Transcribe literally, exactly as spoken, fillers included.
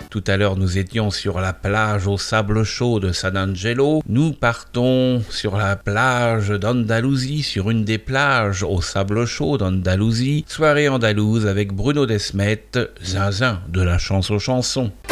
Tout à l'heure, nous étions sur la plage au sable chaud de San Angelo. Nous partons sur la plage d'Andalousie, sur une des plages au sable chaud d'Andalousie. Soirée andalouse avec Bruno Desmet, zinzin de la chance aux chansons.